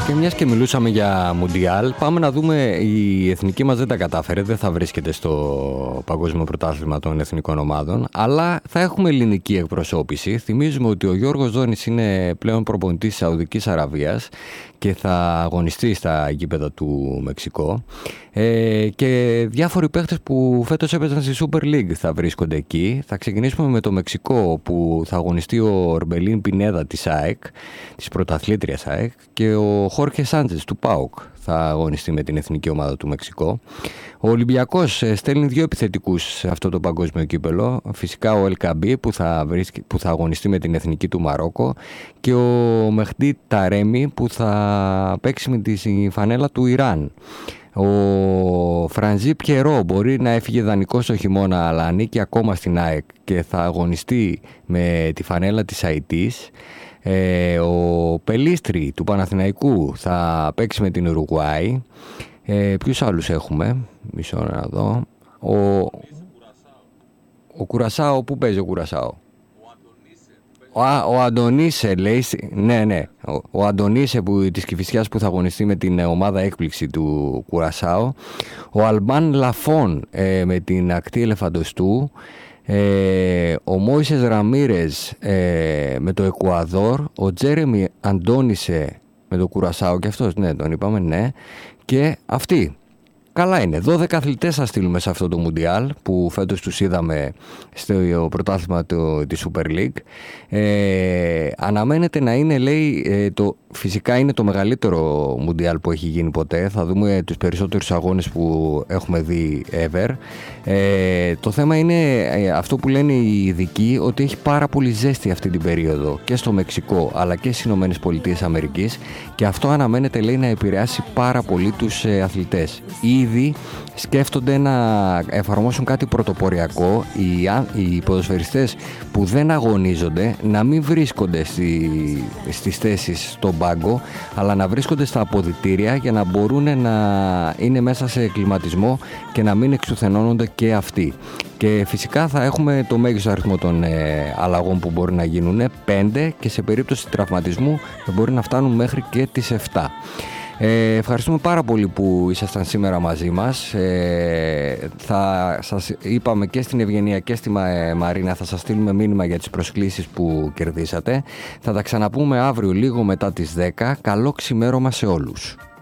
Και μιας και μιλούσαμε για Μουντιάλ, πάμε να δούμε, η εθνική μας δεν τα κατάφερε, δεν θα βρίσκεται στο Παγκόσμιο Πρωτάθλημα των Εθνικών Ομάδων, αλλά θα έχουμε ελληνική εκπροσώπηση. Θυμίζουμε ότι ο Γιώργος Δόνης είναι πλέον προπονητής της Σαουδικής Αραβίας και θα αγωνιστεί στα γήπεδα του Μεξικό. Και διάφοροι παίχτες που φέτος έπαιζαν στη Super League θα βρίσκονται εκεί. Θα ξεκινήσουμε με το Μεξικό, που θα αγωνιστεί ο Ορμπελίν Πινέδα της ΑΕΚ, της πρωταθλήτριας ΑΕΚ, και ο Χόρχε Σάντζες του ΠΑΟΚ θα αγωνιστεί με την εθνική ομάδα του Μεξικό. Ο Ολυμπιακός στέλνει δύο επιθετικούς σε αυτό το παγκόσμιο κύπελο. Φυσικά ο Ελκαμπή που θα αγωνιστεί με την εθνική του Μαρόκο, και ο Μεχντή Ταρέμι που θα παίξει με τη φανέλα του Ιράν. Ο Φρανζί Πιερό μπορεί να έφυγε δανεικός το χειμώνα, αλλά ανήκει ακόμα στην ΑΕΚ και θα αγωνιστεί με τη φανέλα της Αιτής. Ο Πελίστρη του Παναθηναϊκού θα παίξει με την Ουρουγουάη. Ποιους άλλους έχουμε? Μισό να δω. Ο Κουρασάο, πού παίζει ο Κουρασάο? Ο Αντωνίσε, λέει. Ναι. Ο Αντωνίσε της Κηφισιάς που θα αγωνιστεί με την ομάδα έκπληξη του Κουρασάο. Ο Αλμπάν Λαφών με την Ακτή Ελεφαντοστού. Ο Μόισες Ραμίρες με το Εκουαδόρ. Ο Τζέρεμι Αντώνισε με το Κουρασάο, και αυτός, ναι, τον είπαμε, ναι. Και αυτοί. Καλά είναι. 12 αθλητές θα στείλουμε σε αυτό το Μουντιάλ που φέτος τους είδαμε στο πρωτάθλημα της Super League. Αναμένεται να είναι, λέει, φυσικά είναι το μεγαλύτερο Μουντιάλ που έχει γίνει ποτέ. Θα δούμε τους περισσότερους αγώνες που έχουμε δει ever. Το θέμα είναι αυτό που λένε οι ειδικοί, ότι έχει πάρα πολύ ζέστη αυτή την περίοδο και στο Μεξικό αλλά και στις Ηνωμένες Πολιτείες Αμερικής, και αυτό αναμένεται, λέει, να επηρεάσει πάρα πολύ τους αθλητές. Ήδη σκέφτονται να εφαρμόσουν κάτι πρωτοποριακό, οι ποδοσφαιριστές που δεν αγωνίζονται να μην βρίσκονται στις θέσεις στον πάγκο, αλλά να βρίσκονται στα αποδυτήρια για να μπορούν να είναι μέσα σε κλιματισμό και να μην εξουθενώνονται και αυτοί. Και φυσικά θα έχουμε το μέγιστο αριθμό των αλλαγών που μπορεί να γίνουν, 5, και σε περίπτωση τραυματισμού μπορεί να φτάνουν μέχρι και τις 7. Ευχαριστούμε πάρα πολύ που ήσασταν σήμερα μαζί μας. Θα σας είπαμε και στην Ευγενία και στη Μαρίνα, θα σας στείλουμε μήνυμα για τις προσκλήσεις που κερδίσατε. Θα τα ξαναπούμε αύριο λίγο μετά τις 10. Καλό ξημέρωμα σε όλους.